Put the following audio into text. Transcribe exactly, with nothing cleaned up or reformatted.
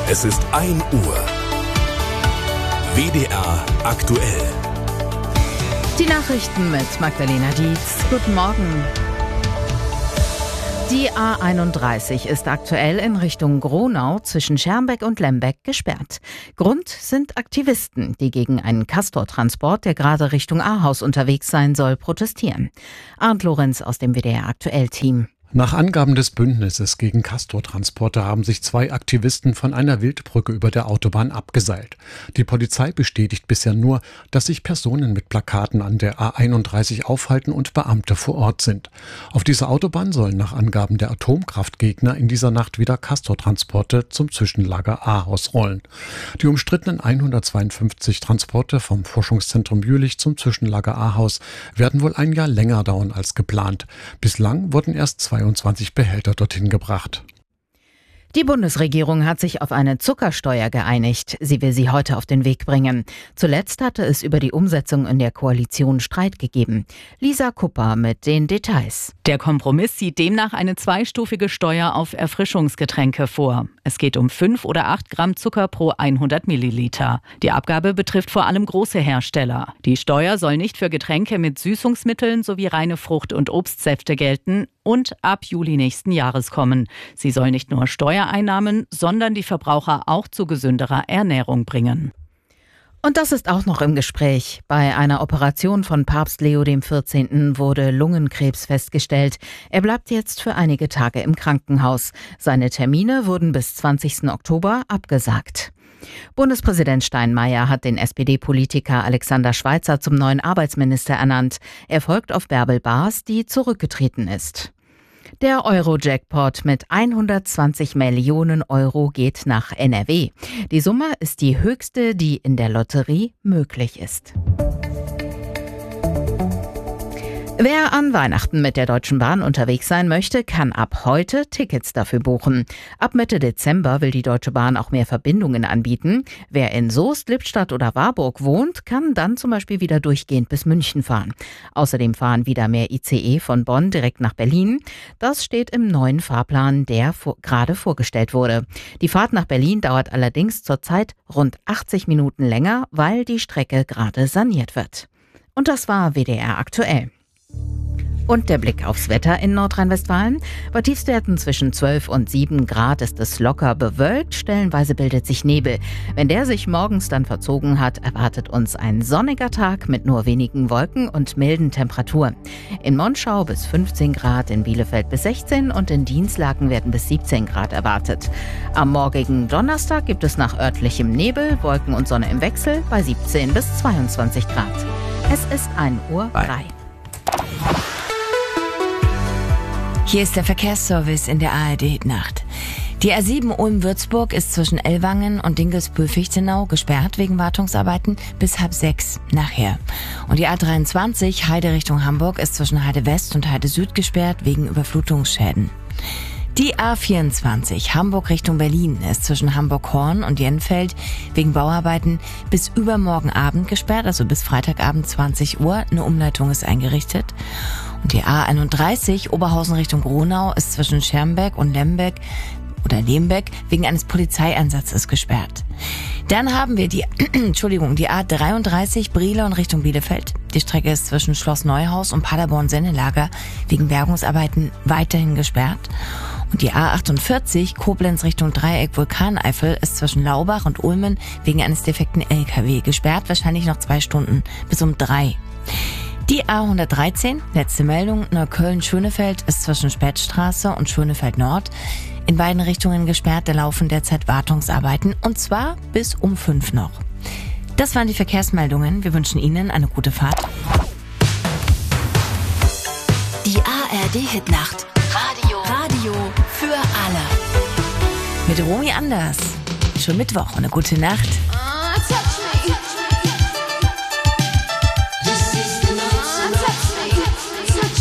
Es ist ein Uhr. W D R aktuell. Die Nachrichten mit Magdalena Dietz. Guten Morgen. Die A einunddreißig ist aktuell in Richtung Gronau zwischen Schermbeck und Lembeck gesperrt. Grund sind Aktivisten, die gegen einen Castor-Transport, der gerade Richtung Ahaus unterwegs sein soll, protestieren. Arndt Lorenz aus dem W D R Aktuell-Team. Nach Angaben des Bündnisses gegen Castor-Transporte haben sich zwei Aktivisten von einer Wildbrücke über der Autobahn abgeseilt. Die Polizei bestätigt bisher nur, dass sich Personen mit Plakaten an der A einunddreißig aufhalten und Beamte vor Ort sind. Auf dieser Autobahn sollen nach Angaben der Atomkraftgegner in dieser Nacht wieder Castor-Transporte zum Zwischenlager Ahaus rollen. Die umstrittenen hundertzweiundfünfzig Transporte vom Forschungszentrum Jülich zum Zwischenlager Ahaus werden wohl ein Jahr länger dauern als geplant. Bislang wurden erst zweiundzwanzig Behälter dorthin gebracht. Die Bundesregierung hat sich auf eine Zuckersteuer geeinigt. Sie will sie heute auf den Weg bringen. Zuletzt hatte es über die Umsetzung in der Koalition Streit gegeben. Lisa Kupper mit den Details. Der Kompromiss sieht demnach eine zweistufige Steuer auf Erfrischungsgetränke vor. Es geht um fünf oder acht Gramm Zucker pro hundert Milliliter. Die Abgabe betrifft vor allem große Hersteller. Die Steuer soll nicht für Getränke mit Süßungsmitteln sowie reine Frucht- und Obstsäfte gelten und ab Juli nächsten Jahres kommen. Sie soll nicht nur Steuereinnahmen, sondern die Verbraucher auch zu gesünderer Ernährung bringen. Und das ist auch noch im Gespräch. Bei einer Operation von Papst Leo der vierzehnte. Wurde Lungenkrebs festgestellt. Er bleibt jetzt für einige Tage im Krankenhaus. Seine Termine wurden bis zwanzigsten Oktober abgesagt. Bundespräsident Steinmeier hat den S P D-Politiker Alexander Schweitzer zum neuen Arbeitsminister ernannt. Er folgt auf Bärbel Baas, die zurückgetreten ist. Der Euro-Jackpot mit hundertzwanzig Millionen Euro geht nach N R W. Die Summe ist die höchste, die in der Lotterie möglich ist. Wer an Weihnachten mit der Deutschen Bahn unterwegs sein möchte, kann ab heute Tickets dafür buchen. Ab Mitte Dezember will die Deutsche Bahn auch mehr Verbindungen anbieten. Wer in Soest, Lippstadt oder Warburg wohnt, kann dann zum Beispiel wieder durchgehend bis München fahren. Außerdem fahren wieder mehr I C E von Bonn direkt nach Berlin. Das steht im neuen Fahrplan, der vor, gerade vorgestellt wurde. Die Fahrt nach Berlin dauert allerdings zurzeit rund achtzig Minuten länger, weil die Strecke gerade saniert wird. Und das war W D R aktuell. Und der Blick aufs Wetter in Nordrhein-Westfalen. Bei Tiefstwerten zwischen zwölf und sieben Grad ist es locker bewölkt, stellenweise bildet sich Nebel. Wenn der sich morgens dann verzogen hat, erwartet uns ein sonniger Tag mit nur wenigen Wolken und milden Temperaturen. In Monschau bis fünfzehn Grad, in Bielefeld bis sechzehn und in Dinslaken werden bis siebzehn Grad erwartet. Am morgigen Donnerstag gibt es nach örtlichem Nebel, Wolken und Sonne im Wechsel bei siebzehn bis zweiundzwanzig Grad. Es ist ein Uhr drei. Hier ist der Verkehrsservice in der A R D-Nacht. Die A sieben Ulm-Würzburg ist zwischen Ellwangen und Dinkelsbühl-Fichtenau gesperrt wegen Wartungsarbeiten bis halb sechs nachher. Und die A dreiundzwanzig Heide Richtung Hamburg ist zwischen Heide West und Heide Süd gesperrt wegen Überflutungsschäden. Die A vierundzwanzig Hamburg Richtung Berlin ist zwischen Hamburg-Horn und Jenfeld wegen Bauarbeiten bis übermorgen Abend gesperrt, also bis Freitagabend zwanzig Uhr. Eine Umleitung ist eingerichtet. Und die A einunddreißig Oberhausen Richtung Gronau ist zwischen Schermbeck und Lembeck oder Lembeck wegen eines Polizeieinsatzes gesperrt. Dann haben wir die, Entschuldigung, die A dreiunddreißig Brilon Richtung Bielefeld. Die Strecke ist zwischen Schloss Neuhaus und Paderborn-Sennelager wegen Bergungsarbeiten weiterhin gesperrt. Und die A achtundvierzig Koblenz Richtung Dreieck Vulkaneifel ist zwischen Laubach und Ulmen wegen eines defekten L K W gesperrt, wahrscheinlich noch zwei Stunden bis um drei. Die A hundertdreizehn, letzte Meldung, Neukölln-Schönefeld ist zwischen Spätstraße und Schönefeld Nord in beiden Richtungen gesperrt. Da laufen derzeit Wartungsarbeiten und zwar bis um fünf noch. Das waren die Verkehrsmeldungen. Wir wünschen Ihnen eine gute Fahrt. Die A R D-Hitnacht. Radio. Radio für alle. Mit Romy Anders. Schon Mittwoch und eine gute Nacht.